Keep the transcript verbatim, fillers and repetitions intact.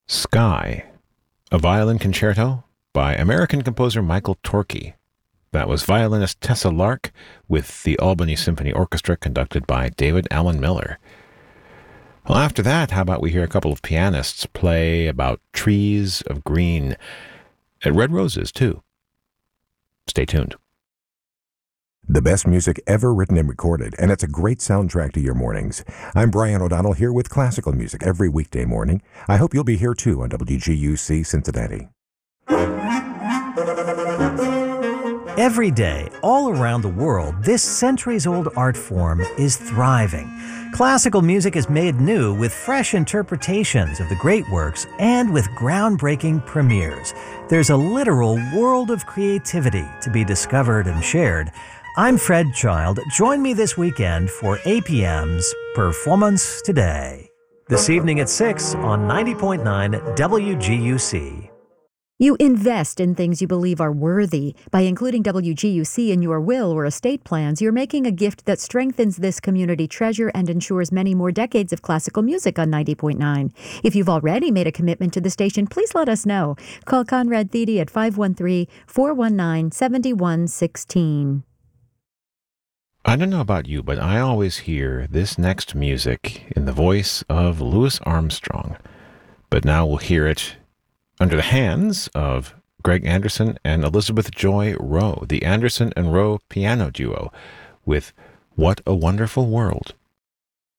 Sky, a violin concerto by American composer Michael Torke. That was violinist Tessa Lark with the Albany Symphony Orchestra conducted by David Allen Miller. Well, after that, how about we hear a couple of pianists play about trees of green and red roses, too. Stay tuned. The best music ever written and recorded, and it's a great soundtrack to your mornings. I'm Brian O'Donnell here with classical music every weekday morning. I hope you'll be here too on W G U C Cincinnati. Every day, all around the world, this centuries-old art form is thriving. Classical music is made new with fresh interpretations of the great works and with groundbreaking premieres. There's a literal world of creativity to be discovered and shared. I'm Fred Child. Join me this weekend for A P M's Performance Today. This evening at six on ninety point nine W G U C. You invest in things you believe are worthy. By including W G U C in your will or estate plans, you're making a gift that strengthens this community treasure and ensures many more decades of classical music on ninety point nine. If you've already made a commitment to the station, please let us know. Call Conrad Thede at five one three, four one nine, seven one one six. I don't know about you, but I always hear this next music in the voice of Louis Armstrong. But now we'll hear it under the hands of Greg Anderson and Elizabeth Joy Rowe, the Anderson and Rowe piano duo, with What a Wonderful World.